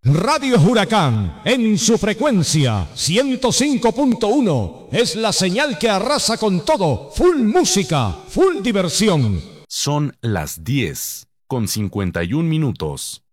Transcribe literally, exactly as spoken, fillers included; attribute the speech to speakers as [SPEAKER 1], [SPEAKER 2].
[SPEAKER 1] Radio Huracán, en su frecuencia ciento cinco punto uno, es la señal que arrasa con todo. Full música, full diversión.
[SPEAKER 2] Son las diez con cincuenta y un minutos.